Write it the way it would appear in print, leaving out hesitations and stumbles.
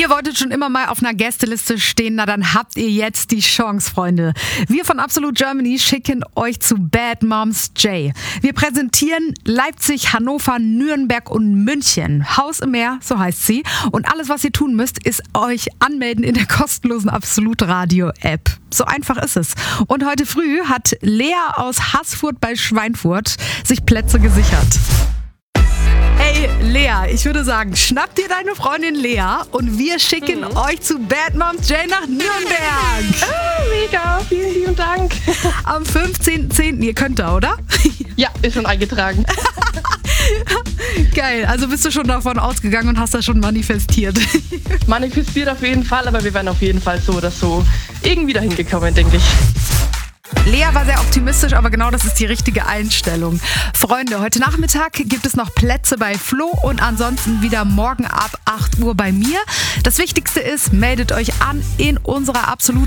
Ihr wolltet schon immer mal auf einer Gästeliste stehen, na dann habt ihr jetzt die Chance, Freunde. Wir von Absolute Germany schicken euch zu Bad Moms J. Wir präsentieren Leipzig, Hannover, Nürnberg und München. Haus im Meer, so heißt sie. Und alles, was ihr tun müsst, ist euch anmelden in der kostenlosen Absolute Radio App. So einfach ist es. Und heute früh hat Lea aus Haßfurt bei Schweinfurt sich Plätze gesichert. Hey Lea, ich würde sagen, schnapp dir deine Freundin Lea und wir schicken euch zu Bad Moms J nach Nürnberg. Mega, vielen lieben Dank. Am 15.10. Ihr könnt da, oder? Ja, ist schon eingetragen. Geil, also bist du schon davon ausgegangen und hast das schon manifestiert? Manifestiert auf jeden Fall, aber wir werden auf jeden Fall so oder so irgendwie dahin gekommen, denke ich. Lea war sehr optimistisch, aber genau das ist die richtige Einstellung. Freunde, heute Nachmittag gibt es noch Plätze bei Flo und ansonsten wieder morgen ab 8 Uhr bei mir. Das Wichtigste ist, meldet euch an in unserer Absolut